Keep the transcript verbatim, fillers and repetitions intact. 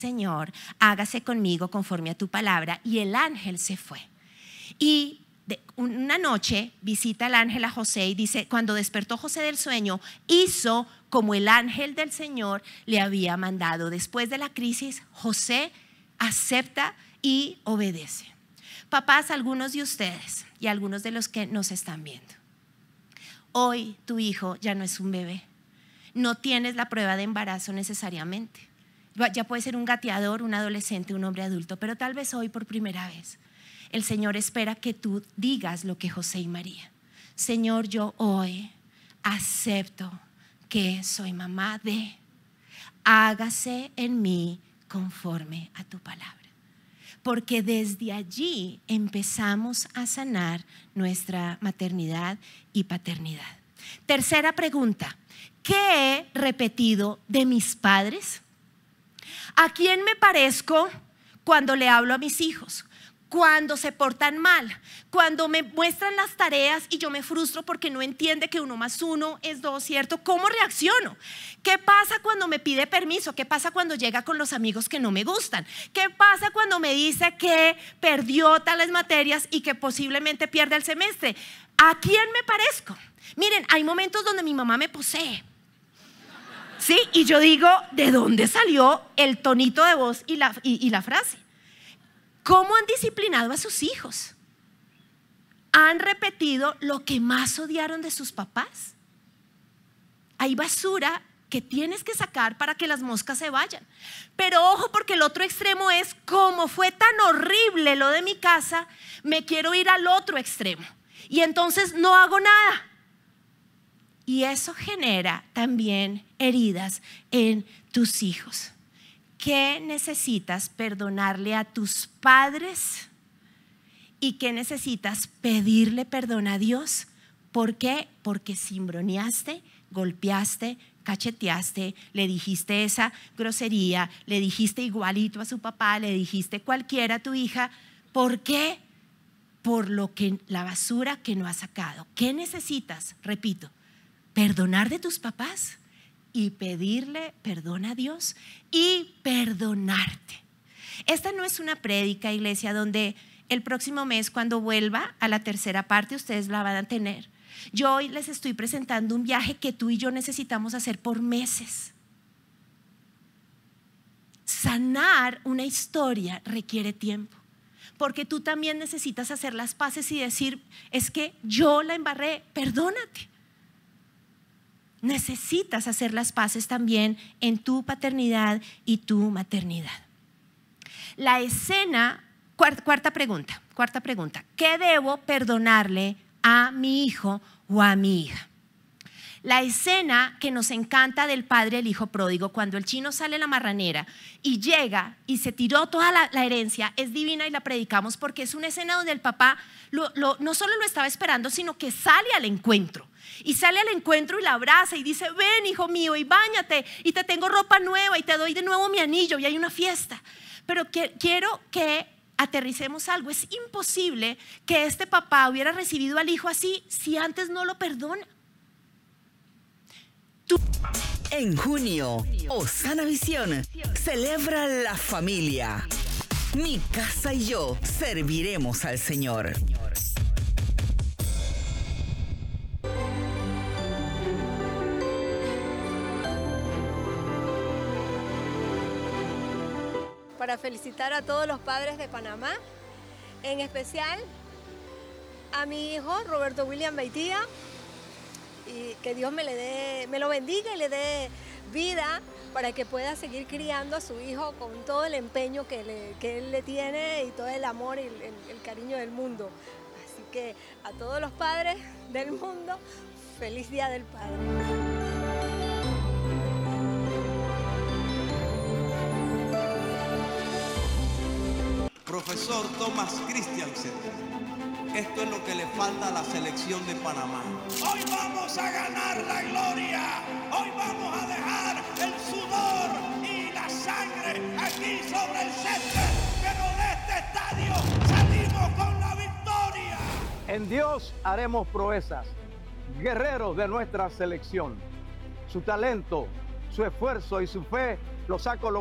Señor, hágase conmigo conforme a tu palabra. Y el ángel se fue. Y de, una noche visita el ángel a José y dice, cuando despertó José del sueño, hizo como el ángel del Señor le había mandado. Después de la crisis, José acepta y obedece. Papás, algunos de ustedes y algunos de los que nos están viendo, hoy tu hijo ya no es un bebé. No tienes la prueba de embarazo necesariamente. Ya puede ser un gateador, un adolescente, un hombre adulto, pero tal vez hoy por primera vez el Señor espera que tú digas lo que José y María. Señor, yo hoy acepto que soy mamá de, hágase en mí conforme a tu palabra. Porque desde allí empezamos a sanar nuestra maternidad y paternidad. Tercera pregunta, ¿qué he repetido de mis padres? ¿A quién me parezco cuando le hablo a mis hijos? Cuando se portan mal, cuando me muestran las tareas y yo me frustro porque no entiende que uno más uno es dos, ¿cierto? ¿Cómo reacciono? ¿Qué pasa cuando me pide permiso? ¿Qué pasa cuando llega con los amigos que no me gustan? ¿Qué pasa cuando me dice que perdió tales materias y que posiblemente pierde el semestre? ¿A quién me parezco? Miren, hay momentos donde mi mamá me posee. Sí, y yo digo, ¿de dónde salió el tonito de voz y la, y, y la frase? ¿Cómo han disciplinado a sus hijos? ¿Han repetido lo que más odiaron de sus papás? Hay basura que tienes que sacar para que las moscas se vayan. Pero ojo, porque el otro extremo es, como fue tan horrible lo de mi casa, me quiero ir al otro extremo. Y entonces no hago nada. Y eso genera también heridas en tus hijos. ¿Qué necesitas perdonarle a tus padres? ¿Y qué necesitas pedirle perdón a Dios? ¿Por qué? Porque cimbroneaste, golpeaste, cacheteaste, le dijiste esa grosería, le dijiste igualito a su papá, le dijiste cualquiera a tu hija. ¿Por qué? Por lo que la basura que no has sacado. ¿Qué necesitas? Repito, perdonar de tus papás y pedirle perdón a Dios y perdonarte. Esta no es una prédica, iglesia, donde el próximo mes, cuando vuelva a la tercera parte, ustedes la van a tener. Yo hoy les estoy presentando un viaje que tú y yo necesitamos hacer por meses. Sanar una historia requiere tiempo, porque tú también necesitas hacer las paces y decir, es que yo la embarré, perdónate. Necesitas hacer las paces también en tu paternidad y tu maternidad. La escena, cuarta, cuarta pregunta, cuarta pregunta, ¿qué debo perdonarle a mi hijo o a mi hija? La escena que nos encanta del padre del hijo pródigo, cuando el chino sale a la marranera y llega y se tiró toda la, la herencia, es divina y la predicamos porque es una escena donde el papá lo, lo, no solo lo estaba esperando, sino que sale al encuentro. Y sale al encuentro y la abraza y dice, ven hijo mío y báñate y te tengo ropa nueva y te doy de nuevo mi anillo y hay una fiesta. Pero que, quiero que aterricemos algo. Es imposible que este papá hubiera recibido al hijo así si antes no lo perdona. Tú. En junio, Osana Visión celebra la familia. Mi casa y yo serviremos al Señor. Para felicitar a todos los padres de Panamá, en especial a mi hijo Roberto William Beitía, y que Dios me, le dé, me lo bendiga y le dé vida para que pueda seguir criando a su hijo con todo el empeño que, le, que él le tiene y todo el amor y el, el, el cariño del mundo. Así que a todos los padres del mundo, feliz Día del Padre. Profesor Thomas Christiansen, esto es lo que le falta a la selección de Panamá. Hoy vamos a ganar la gloria, hoy vamos a dejar el sudor y la sangre aquí sobre el césped, pero de este estadio salimos con la victoria. En Dios haremos proezas, guerreros de nuestra selección. Su talento, su esfuerzo y su fe los ha colocado